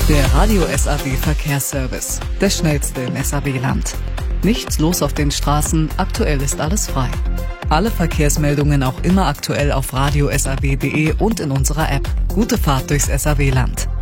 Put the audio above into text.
Der Radio SAW Verkehrsservice. Der schnellste im SAW-Land. Nichts los auf den Straßen, aktuell ist alles frei. Alle Verkehrsmeldungen auch immer aktuell auf radiosaw.de und in unserer App. Gute Fahrt durchs SAW-Land.